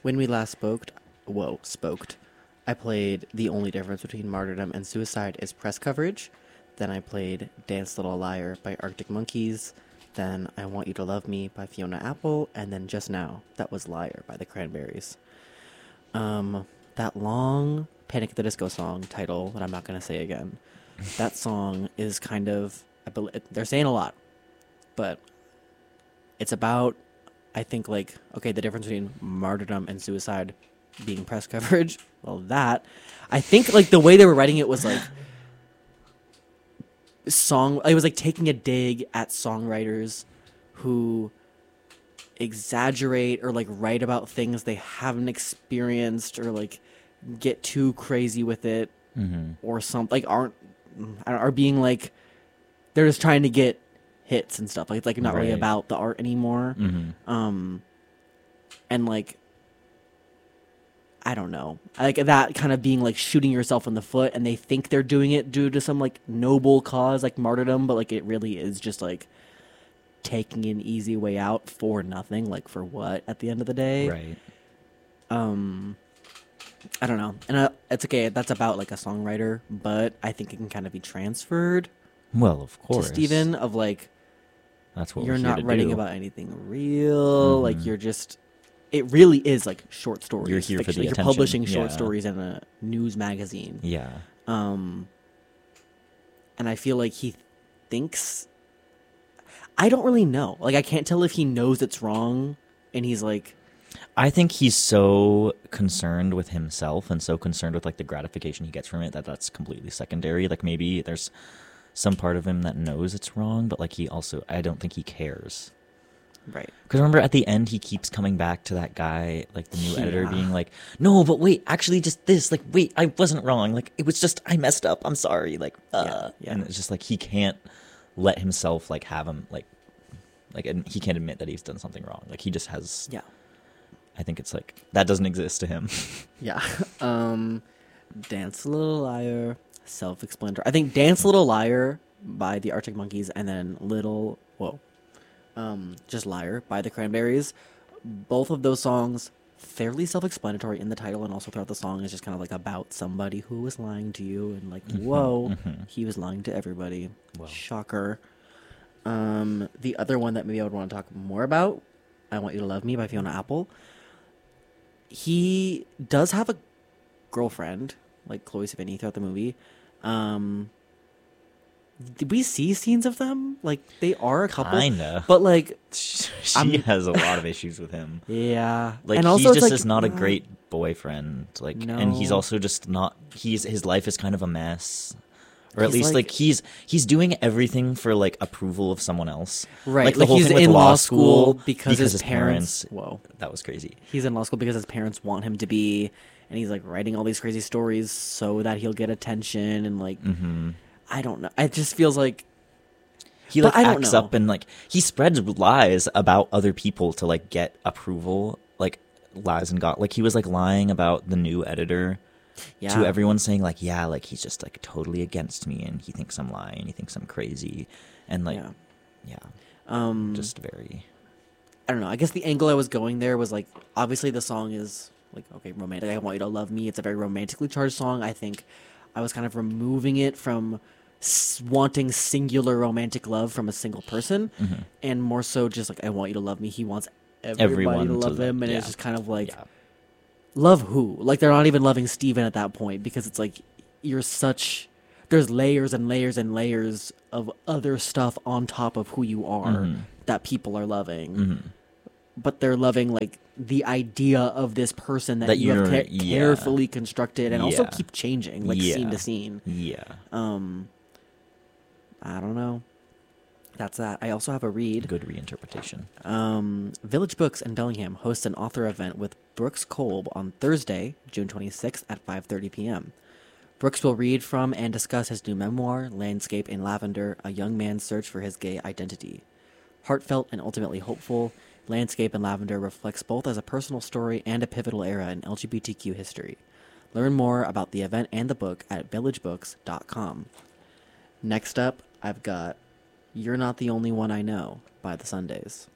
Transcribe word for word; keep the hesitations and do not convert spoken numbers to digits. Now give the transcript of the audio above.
When we last spoke, whoa, spoked, I played The Only Difference Between Martyrdom and Suicide is Press Coverage. Then I played Dance Little Liar by Arctic Monkeys. Then I Want You to Love Me by Fiona Apple. And then just now, that was Liar by the Cranberries. Um, that long Panic at the Disco song title that I'm not going to say again, that song is kind of, I bel they're saying a lot, but it's about, I think, like, okay, the difference between martyrdom and suicide being press coverage. Well, that, I think, like, the way they were writing it was, like, song, it was, like, taking a dig at songwriters who exaggerate or, like, write about things they haven't experienced or, like, get too crazy with it Mm-hmm. or something, like, aren't, are being, like, they're just trying to get hits and stuff. Like, it's, like, not really Right. about the art anymore. Mm-hmm. Um, and, like, I don't know. Like, that kind of being, like, shooting yourself in the foot, and they think they're doing it due to some, like, noble cause, like martyrdom, but, like, it really is just, like, taking an easy way out for nothing. Like, for what at the end of the day? Right. Um, I don't know. And uh, it's okay. That's about, like, a songwriter, but I think it can kind of be transferred Well, of course. to Steven of, like, That's what you're we're here not to writing do. about anything real. Mhm. Like, you're just, it really is like short stories. You're here for fiction. the You're attention. publishing short Yeah. stories in a news magazine. Yeah. Um, and I feel like he thinks, I don't really know. Like, I can't tell if he knows it's wrong and he's like, I think he's so concerned with himself and so concerned with like the gratification he gets from it that that's completely secondary. Like maybe there's some part of him that knows it's wrong, but like he also, I don't think he cares. right. Because remember at the end he keeps coming back to that guy, like the new editor, Yeah. being like, "No, but wait, actually, just this. Like, wait, I wasn't wrong. Like, it was just I messed up. I'm sorry." Like, uh, Yeah, yeah. and it's just like he can't let himself like have him like, like and he can't admit that he's done something wrong. Like he just has. Yeah. I think it's like that doesn't exist to him. Yeah. Um, Dance a Little Liar, self-explanatory. I think Dance a Little Liar by the Arctic Monkeys and then Little, whoa, um, just Liar by the Cranberries. Both of those songs fairly self-explanatory in the title, and also throughout the song is just kind of like about somebody who was lying to you, and like, whoa, mhm. he was lying to everybody. Wow. Shocker. Um, the other one that maybe I would want to talk more about, I Want You to Love Me by Fiona Apple. He does have a girlfriend, like Chloe Sevigny, throughout the movie. Um, did we see scenes of them? Like, they are a couple. Kinda. But, like, She I'm- has a lot of issues with him. yeah. Like and he also just it's like, is not a uh, great boyfriend. Like, and he's No. also just not. He's his life is kind of a mess. Or at He's least like- like, he's he's doing everything for like approval of someone else. Right. Like the Like, whole he's thing with in law law school school because, his, parents, Whoa. That was crazy. He's in law school because his parents want him to be, and he's like writing all these crazy stories so that he'll get attention, and like, Hmm. I don't know. It just feels like, He But like I don't acts know. up and like he spreads lies about other people to like get approval. Like lies and got like he was like lying about the new editor. yeah. To everyone, saying like, yeah, like he's just like totally against me and he thinks I'm lying, he thinks I'm crazy, and like, Yeah. yeah, Um, just very. I don't know. I guess the angle I was going there was like, obviously the song is like, okay, romantic. I Want You to Love Me. It's a very romantically charged song. I think I was kind of removing it from s- wanting singular romantic love from a single person, Mhm. and more so just like, I Want You to Love Me. He wants everybody Everyone to to love lo- him, and yeah. it's just kind of like, Yeah. love who? Like, they're not even loving Steven at that point, because it's like, you're such, there's layers and layers and layers of other stuff on top of who you are Mhm. that people are loving. Mhm. But they're loving like the idea of this person that, That you have you're- ca- yeah. carefully constructed and also Yeah. keep changing, like Yeah. scene to scene. Yeah, Um, I don't know. That's that. I also have a read. good reinterpretation. Um, Village Books in Bellingham hosts an author event with Brooks Kolb on Thursday, June twenty-sixth at five thirty p.m. Brooks will read from and discuss his new memoir, Landscape in Lavender, A Young Man's Search for His Gay Identity. Heartfelt and ultimately hopeful, Landscape in Lavender reflects both as a personal story and a pivotal era in L G B T Q history. Learn more about the event and the book at village books dot com. Next up, I've got You're Not the Only One I Know by the Sundays.